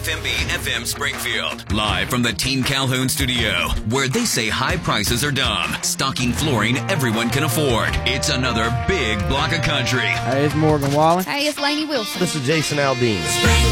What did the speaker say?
KFMB FM Springfield. Live from the Team Calhoun studio, where they say high prices are dumb. Stocking flooring everyone can afford. It's another big block of country. Hey, it's Morgan Wallen. Hey, it's Lainey Wilson. This is Jason Aldean.